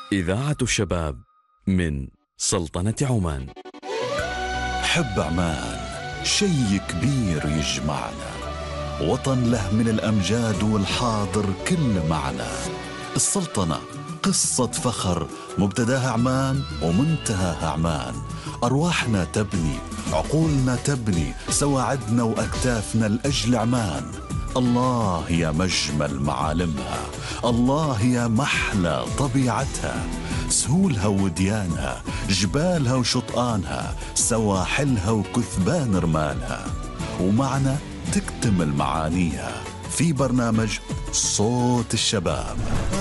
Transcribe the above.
إذاعة الشباب من سلطنة عمان. حب عمان شي كبير يجمعنا، وطن له من الأمجاد والحاضر كل معنى. السلطنة قصة فخر، مبتداها عمان ومنتهاها عمان. أرواحنا تبني، عقولنا تبني، سواعدنا وأكتافنا لأجل عمان. الله يا مجمل معالمها، الله يا محلى طبيعتها، سهولها وديانها، جبالها وشطآنها، سواحلها وكثبان رمالها. ومعنا تكتمل معانيها في برنامج صوت الشباب.